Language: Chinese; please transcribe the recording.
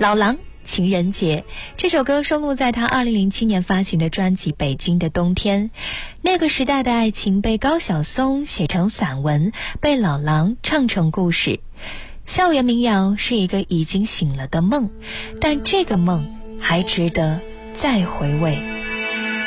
老狼情人节这首歌收录在他2007年发行的专辑《北京的冬天》。那个时代的爱情被高晓松写成散文，被老狼唱成故事。校园民谣是一个已经醒了的梦，但这个梦还值得再回味。